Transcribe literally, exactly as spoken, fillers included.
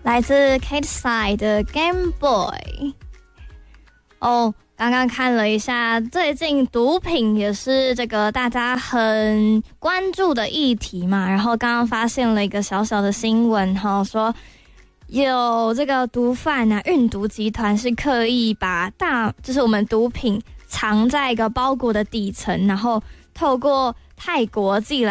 来自 Kate Side 的 Game Boy。哦，刚刚看了一下，最近毒品也是这个大家很关注的议题嘛。然后刚刚发现了一个小小的新闻哈，说有这个毒贩啊，运毒集团是刻意把大就是我们毒品藏在一个包裹的底层，然后透过泰国寄来